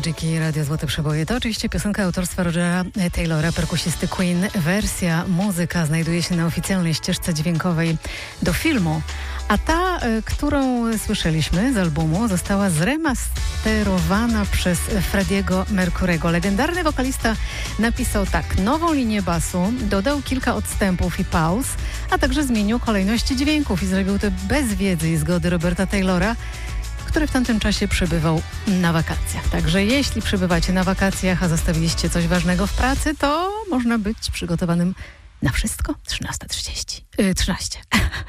Klasyki, Radio Złote Przeboje. To oczywiście piosenka autorstwa Rogera Taylora, perkusisty Queen. Wersja, muzyka znajduje się na oficjalnej ścieżce dźwiękowej do filmu. A ta, którą słyszeliśmy z albumu, została zremasterowana przez Freddie'ego Mercury'ego. Legendarny wokalista napisał tak: nową linię basu, dodał kilka odstępów i pauz, a także zmienił kolejność dźwięków i zrobił to bez wiedzy i zgody Roberta Taylora, który w tamtym czasie przebywał na wakacjach. Także jeśli przebywacie na wakacjach, a zostawiliście coś ważnego w pracy, to można być przygotowanym na wszystko. 13:13.